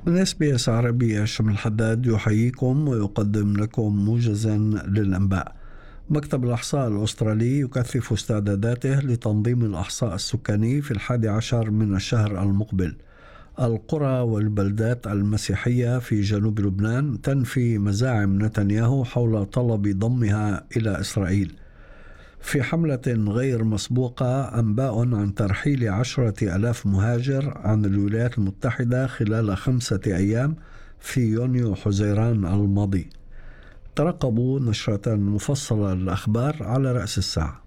من SBS عربي هاشم الحداد يحييكم ويقدم لكم موجزا للأنباء. مكتب الإحصاء الأسترالي يكثف استعداداته لتنظيم الإحصاء السكاني في 11 من الشهر المقبل. القرى والبلدات المسيحية في جنوب لبنان تنفي مزاعم نتنياهو حول طلب ضمها إلى إسرائيل. في حملة غير مسبوقة أنباء عن ترحيل 10,000 مهاجر عن الولايات المتحدة خلال 5 أيام في يونيو حزيران الماضي. ترقبوا نشرة مفصلة للأخبار على رأس الساعة.